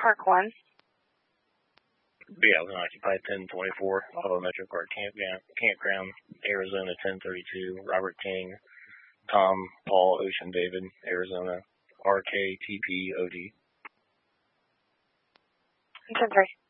Park 1. Yeah, unoccupied 1024, Auto Metro Park Campground, Arizona 1032, Robert King, Tom, Paul, Ocean David, Arizona, RKTPOD. 10-3.